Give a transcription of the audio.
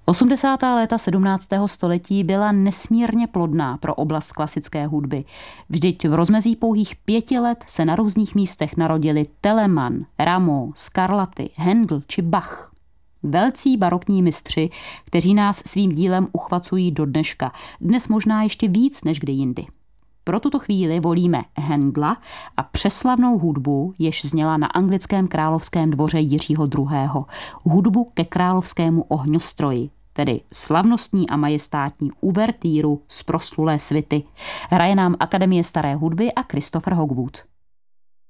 80. léta 17. století byla nesmírně plodná pro oblast klasické hudby. Vždyť v rozmezí pouhých 5 let se na různých místech narodili Telemann, Rameau, Scarlatti, Handel či Bach. Velcí barokní mistři, kteří nás svým dílem uchvacují do dneška, dnes možná ještě víc než kdy jindy. Pro tuto chvíli volíme Handla a přeslavnou hudbu, jež zněla na anglickém královském dvoře Jiřího II. Hudbu ke královskému ohňostroji, tedy slavnostní a majestátní uvertýru z proslulé svity. Hraje nám Akademie staré hudby a Christopher Hogwood.